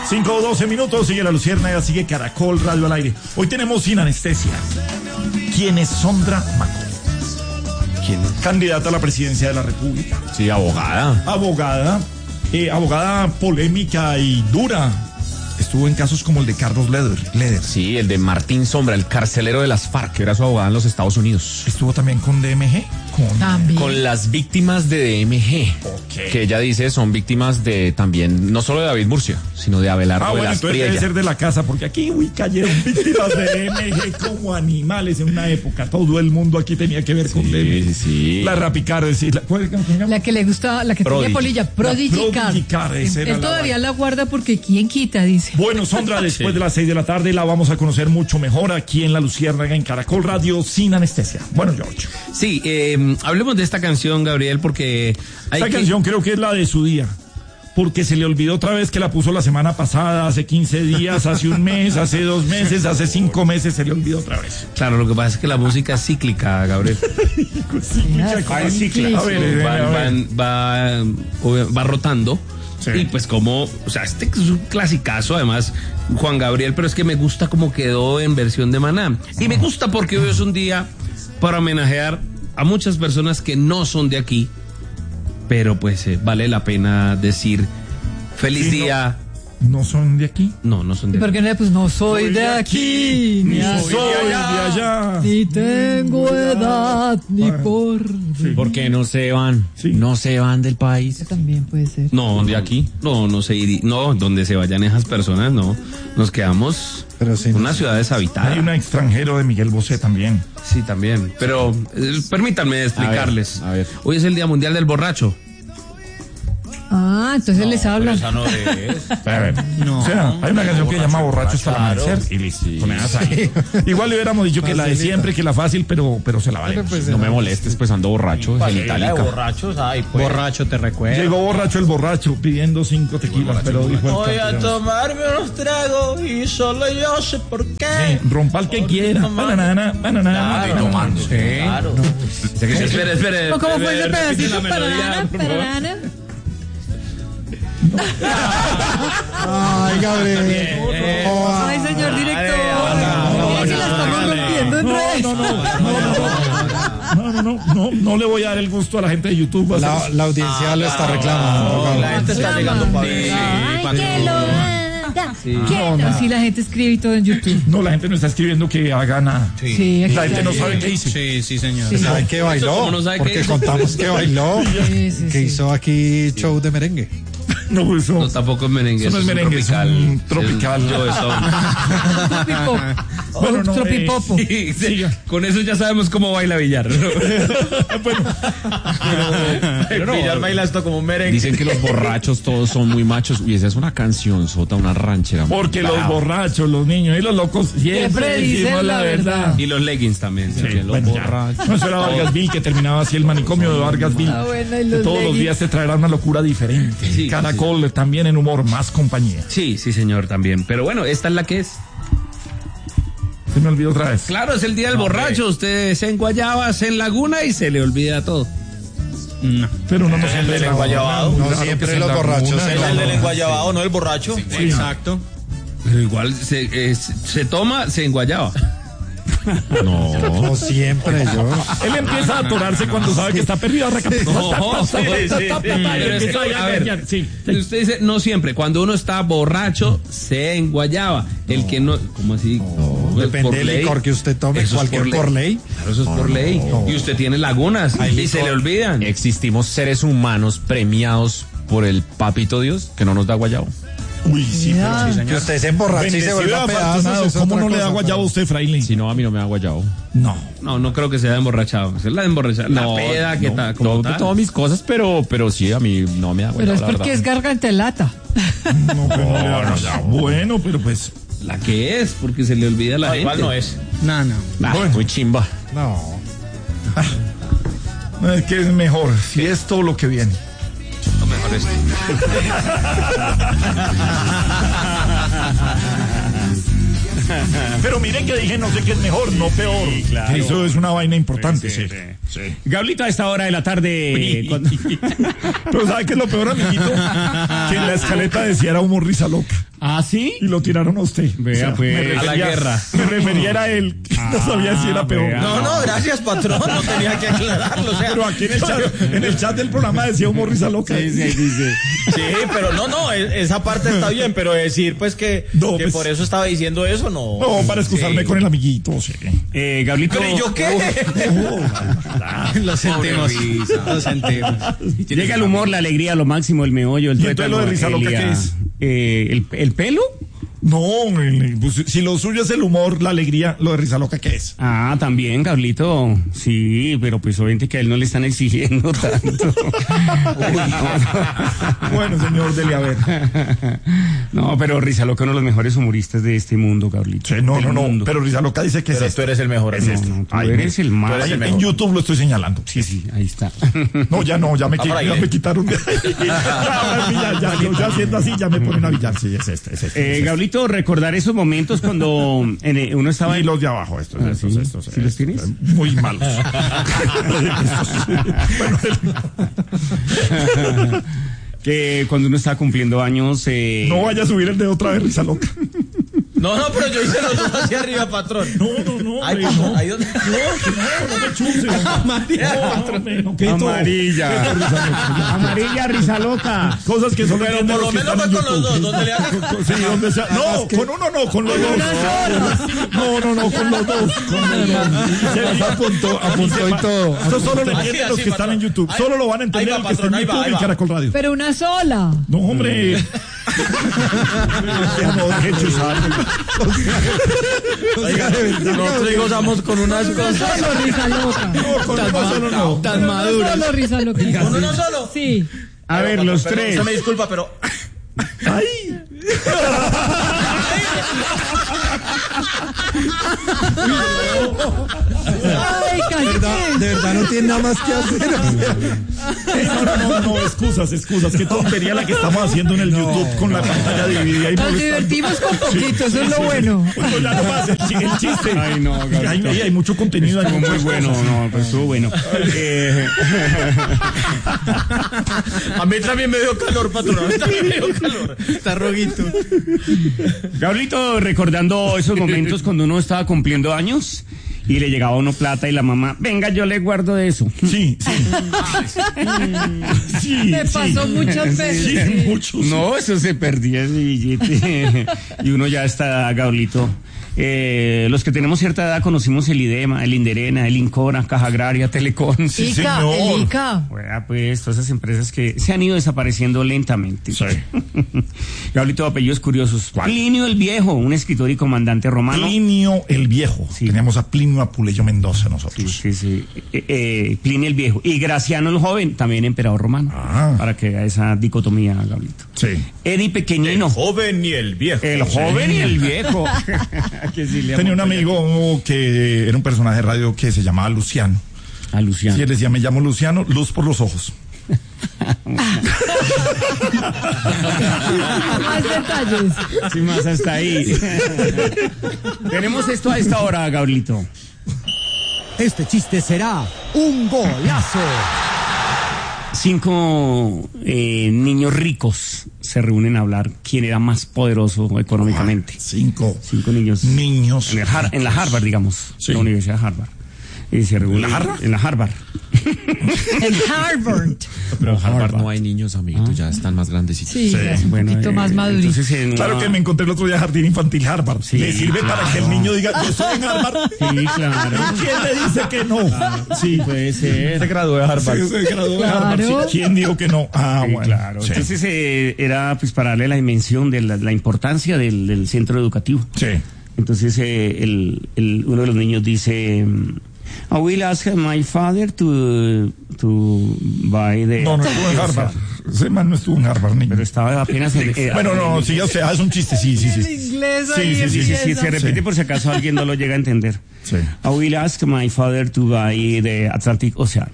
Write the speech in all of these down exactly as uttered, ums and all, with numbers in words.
cinco o doce minutos, sigue La Luciérnaga, sigue Caracol Radio al aire. Hoy tenemos Sin Anestesia. ¿Quién es Sondra Maco? ¿Quién es? Candidata a la presidencia de la República. Sí, abogada. Abogada, eh, abogada polémica y dura. Estuvo en casos como el de Carlos Leder. Leder. Sí, el de Martín Sombra, el carcelero de las FARC, que era su abogada en los Estados Unidos. Estuvo también con D M G. Con, También. Con las víctimas de D M G. Ok. Que ella dice son víctimas de también, no solo de David Murcia, sino de Abelardo Ah, de bueno, las entonces debe Priella. ser de la casa, porque aquí, uy, cayeron víctimas de D M G como animales en una época. Todo el mundo aquí tenía que ver con Sí, D M G. sí, sí. La Rapicar, es decir, la, ¿cuál, cómo se llama? La que le gusta, la que Prodigy. tenía polilla, Prodigy Prodigy Car. Car, esa era Él la todavía vaina. la guarda porque quién quita, dice. Bueno, Sondra, después de las seis de la tarde la vamos a conocer mucho mejor aquí en La Luciérnaga, en Caracol Radio, Sin Anestesia. Bueno, George. Sí, eh, hablemos de esta canción, Gabriel, porque hay Esta que... canción creo que es la de su día. Porque se le olvidó otra vez que la puso la semana pasada, hace quince días, hace un mes, hace dos meses, hace cinco meses, se le olvidó otra vez. Claro, lo que pasa es que la música es cíclica, Gabriel. Sí, mucha cosa. cíclica. A ver, a ver, Va, a ver. va, va, va rotando. Sí. Y pues como, o sea, este es un clasicazo, además, Juan Gabriel, pero es que me gusta como quedó en versión de Maná. Y me gusta porque hoy es un día para homenajear a muchas personas que no son de aquí, pero pues eh, vale la pena decir feliz Sí, no. día. ¿No son de aquí? No, no son de ¿Por aquí. qué no? Pues no soy de aquí, ni Soy de allá, allá. ni tengo edad, ni por... ¿Por qué no se van? Sí. No se van del país. También puede ser. No, ¿Son de no, aquí? No, no se iría. No, donde se vayan esas personas, no. Nos quedamos Pero sí, en no una sé. ciudad deshabitada. Hay un extranjero de Miguel Bosé también. Sí, también. Pero eh, permítanme explicarles. A ver, a ver. Hoy es el Día Mundial del Borracho. Ah, entonces les hablan. no es. A ver. O sea, hay una canción que se llama Borracho hasta el amanecer y listo. Con esas ahí. Igual le hubiéramos dicho que la de siempre, que la fácil, pero, pero se la valemos. pues, No me molestes, pues ando borracho, genitálica. borrachos, ay, pues. Borracho te recuerda. Llegó borracho el borracho pidiendo cinco tequilas, pero dijo el Voy a cantante, tomarme unos tragos y solo yo sé por qué. eh, rompa el que quiera. Banana, banana. Claro, tomando. claro. Espere, espere. ¿O ¿Cómo fue ese repite pedacito? la melodía, Pararana, por favor. pararana. Ay, Gabriel. Oh, Ay, señor director. Mire que la estamos rompiendo en redes. No, no, no, no, no, no, no le voy a dar el gusto a la gente de YouTube. Va a la, ser- la audiencia lo está reclamando. La Gabriel. gente está llegando para ver. Ay, que lo haga. ¿Qué? No, sí, la gente escribe y todo en YouTube. No, la gente no está escribiendo que haga nada. Sí, aquí La gente no está. sabe qué dice. Sí, sí, señor. Sí. ¿Sabe qué bailó? ¿Cómo no sabe qué Porque hizo? contamos que bailó. Sí, sí, Que sí. hizo aquí show de merengue. No, eso, No, tampoco es merengue. Eso no es un merengue, es tropical. un tropical. Es un Joe Stone. Tropipop. Bueno, no, Tropipopo. eh, Sí, sí. siga. Con eso ya sabemos cómo baila Villar. Bueno, Pero Villar baila esto como un merengue. Dicen que los borrachos todos son muy machos. Y esa es una canción sota, una ranchera. porque los Bravo. borrachos, los niños y los locos siempre Siempre dicen decimos la la verdad. verdad. Y los leggings también. Sí, Sí, los bueno, ya. borrachos. No, eso era Vargasville, que terminaba así el manicomio de Vargasville. Ah, bueno, y Que los todos los leggings. días te traerá una locura diferente. Sí, Caracol también en humor, más compañía. Sí, sí, señor, también. Pero bueno, esta es la que es. Se me olvidó otra vez. Claro, es el día del borracho. Usted se enguayaba, se en laguna y se le olvida todo. Pero uno no siempre del la- enguayabado. No Claro que siempre se los la borrachos una, se Es la- el del enguayabado, no el borracho. Exacto. Pero igual se, eh, se, se toma, se enguayaba. No. No siempre, yo. Él empieza a atorarse cuando sabe que está perdido. No, sí, sí, sí. Pero es que, a ver, Sí. usted dice, no siempre. Cuando uno está borracho, se enguayaba. El que no, ¿cómo así? No, Depende del licor que usted tome, Eso es cualquier por ley. Claro, eso es por ley. Y usted tiene lagunas y se le olvidan. Existimos seres humanos premiados por el papito Dios que no nos da guayabo. Uy, sí, pero sí, Que usted se emborrache y se Bendecido y vuelva a afortunado. pedazos. es ¿Cómo otra no le da cosa, guayabo a pero- usted, fraile? Si no, a mí no me da guayabo. No. No, no creo que sea emborrachado. Es la emborrachada. La peda que no, está como no, tal. todas mis cosas, pero, pero sí, a mí no me da guayabo. Pero es la porque es verdad. garganta de lata. No, pero no le da guayabo. Bueno, pero pues. La que es, porque se le olvida a la No, gente. igual no es. No, no. Ah, muy chimba. No. No, es que es mejor. Si es todo lo que viene. No, mejor esto. Pero miren que dije no sé qué es mejor, no peor. Eso es una vaina importante, sí. Gablito, a esta hora de la tarde. cuando- Pero ¿sabe qué es lo peor, amiguito? Que en la escaleta decía era humor risa loca. ¿Ah, sí? Y lo tiraron a usted. Vea, pues. me refería, A la guerra. Me refería a él. Ah, No sabía si era peor. vea. No, no, gracias, patrón. No tenía que aclararlo. O sea, Pero aquí en el chat, en el chat del programa decía humor risa loca. Sí, sí, dice. sí, pero no, no, e- esa parte está bien, pero decir pues que, No, que pues- por eso estaba diciendo eso, no. No, para excusarme Sí. con el amiguito, sí. Eh, Gablito. Pero ¿y yo qué? Lo sentimos. Lo sentimos. Llega el humor, la alegría, lo máximo, el meollo, el ¿Y entonces lo de risa loca Elia. qué es? Eh, el, ¿El pelo? No, el- pues, si lo suyo es el humor, la alegría, lo de risa loca, ¿qué es? Ah, también, Gablito. Sí, pero pues obviamente que a él no le están exigiendo tanto. Bueno, señor, dele a ver. No, pero Risa Loca, uno de los mejores humoristas de este mundo, Gablito. Sí, no, Del no, no, mundo. pero risa loca dice que Pero es tú esto. eres el mejor. Es ¿no? esto. No, tú Ay, eres el más. Ahí en YouTube lo estoy señalando. Sí, sí, ahí está. No, ya no, ya me, Va qui- por ahí, ya ¿eh? me quitaron de ahí. ya, ya, ya, yo ya haciendo así, ya me ponen a billar. Sí, es este, es este. Eh, es este. Gablito, recordar esos momentos cuando en, eh, uno estaba Y en... los de abajo, estos, Ah, estos, ¿sí? estos. ¿Sí los tienes? eh, Muy malos. Estos, bueno, que cuando uno estaba cumpliendo años... Eh, no vaya a subir el dedo otra vez, risa loca. No, no, pero yo hice los dos hacia arriba, patrón. No, no, no. Ay, hombre, patrón, no. ahí donde. No, que no, no me chuse. Amarilla, No, patrón. hombre, no, que todo. Amarilla. Que todo, risa loca. Amarilla, Risa Loca. Cosas que solo Pero entienden por lo que menos están fue en con los YouTube. dos, donde le haga. Con- con- Sí, donde sea. No, con uno no, con los dos. No, no, no, con los dos. Con los dos. Se apuntó, apuntó y todo. Esto solo lo Así, entienden los así, que están en patrón. YouTube. Ahí- Solo lo van a entender ahí va, los que están patrón, en ahí va, YouTube ahí y va. Caracol Radio. Pero una sola. No, hombre. No, deje chuzar. Oiga, nosotros gozamos con unas Uno cosas. solo, Risa Loca. No, con uno solo no. Tan Uno maduras. solo, Risa Loca. ¿Con uno solo? Sí. A ver, Patrón, los perdón, tres. usted me disculpa, pero. Ay. Ay, casi que- De verdad no tiene nada más que hacer. No, no, no, no, excusas, excusas. Qué tontería la que estamos haciendo en el YouTube con la pantalla dividida y Nos molestando. divertimos con poquito, eso es lo bueno. Bueno, ya no más, el, chi- el chiste. Ay, no, Gabriel. Hay, hay, hay mucho contenido. hay Estuvo muy muchas bueno, cosas. no, pues estuvo bueno. Eh, A mí también me dio calor, patrón. A mí también me dio calor. Está roguito. Gablito, recordando esos momentos cuando uno estaba cumpliendo años y le llegaba a uno plata y la mamá, venga, yo le guardo de eso. Sí, sí. Sí, Me sí. pasó muchas veces. Sí, sí. muchos. No, eso se perdía ese billete. Y uno ya está, Gablito. Eh, los que tenemos cierta edad conocimos el IDEMA, el Inderena, el Incora, Caja Agraria, Telecom. Sí, Ica, señor. el Ica. Bueno, pues todas esas empresas que se han ido desapareciendo lentamente. Sí. Gablito, apellidos curiosos. Plinio el Viejo, un escritor y comandante romano. Plinio el Viejo. Sí. Teníamos a Plinio Apuleyo Mendoza nosotros. Sí, sí, sí. Eh, eh, Plinio el Viejo. Y Graciano el Joven, también emperador romano. Ah. Para que haga esa dicotomía, Gablito. Sí. Eddie Pequeñino. Joven y el viejo. El joven y el viejo. Que sí le Tenía un amo. amigo que era un personaje de radio que se llamaba Luciano. A Luciano. Y él decía, me llamo Luciano, luz por los ojos. Más detalles. Sí, más hasta ahí. Tenemos esto a esta hora, Gablito. Este chiste será un golazo. Cinco eh, niños ricos se reúnen a hablar quién era más poderoso económicamente. Cinco Cinco niños. niños. En, el Har- en la Harvard, digamos. Sí. La Universidad de Harvard. Y se reúnen. ¿La Harvard? En la Harvard. En Harvard. Pero en Harvard no hay niños, amiguitos, ya están más grandecitos. Sí, Sí. ya es un Bueno, poquito eh, más madurito. entonces en Claro una- que me encontré el otro día Jardín Infantil Harvard. Sí, Le sirve para que el niño diga, yo estoy en Harvard. Sí, claro. ¿Quién le dice que no? Sí, Puede ser. Se graduó de Harvard. Sí, se graduó de Claro. Harvard. Sí. ¿Quién dijo que no? Ah, Sí, bueno. claro. Sí. Entonces eh, era pues para darle la dimensión de la, la importancia del, del centro educativo. Sí. Entonces eh, el, el- uno de los niños dice, I will ask my father to, to buy the... No, no estuvo en Harvard. Ese man no estuvo en Harvard, niño. Pero estaba apenas en... eh, Bueno, no, sí, o sea, es un chiste, sí, sí, El sí. inglés Sí, ahí sí, sí, Sí, sí, sí, empieza. se repite Sí. por si acaso alguien no lo llega a entender. Sí. I will ask my father to buy the Atlantic Ocean.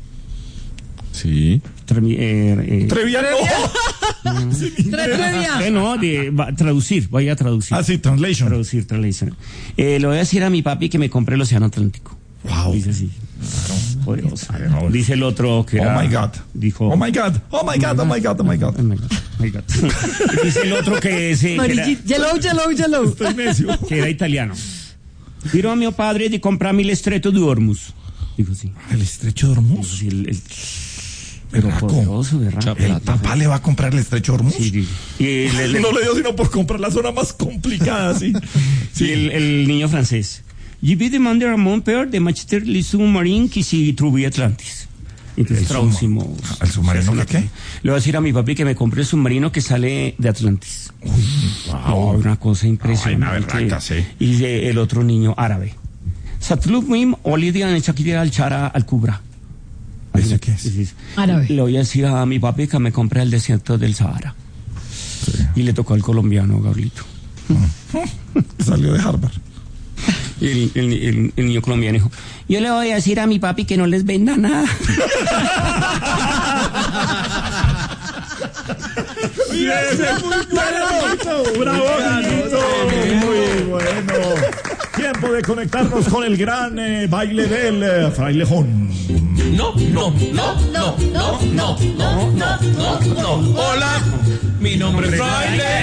Sí. Tremi- eh, eh, Trevia no. Sí, Tre- trevia. eh, no, de, va- traducir, voy a traducir. Ah, sí, translation. Traducir, translation. Eh, le voy a decir a mi papi que me compre el Océano Atlántico. Wow. Dice así. poderosa. Dice el otro que era, Oh my God. Dijo, Oh my God. Oh my God. Oh my God. Oh my God. Oh my God, oh my God. Dice el otro que, ese, que, era, Amarillito, yellow, yellow, yellow. Estoy necio. que era italiano. Quiero a mi padre de comprarme el estrecho de Hormuz. Dijo sí. El estrecho de Hormuz. Sí, el, el, pero Berraco. poderoso, ¿verdad? El papá le va a comprar el estrecho de Hormuz. Sí, sí. Y le- le- No le dio sino por comprar la zona más complicada, sí. Sí, el, el niño francés. Je vais demander à mon père de m'acheter le sous-marin qui s'y trouve Atlantis. Entonces El traducimos. suma- ¿al submarino que qué? Le voy a decir a mi papi que me compre el submarino que sale de Atlantis. Oh, una cosa impresionante. Ay, una berraca, sí. Y de el otro niño árabe. Satlubim Olidia en Shakira al Chara al Kubra. ¿Ese qué es? Sí, sí. Árabe. Le voy a decir a mi papi que me compre el desierto del Sahara. Y le tocó al colombiano, Gabrielito. Salió de Harvard. Y el, el- el- el niño colombiano dijo, yo le voy a decir a mi papi que no les venda nada. ¡Bravo, Carlito! Muy bueno. Tiempo de conectarnos con el gran eh, baile del eh, frailejón. No, no, no, no, no, no, no, no, no, no. Hola, mi nombre es Fraile.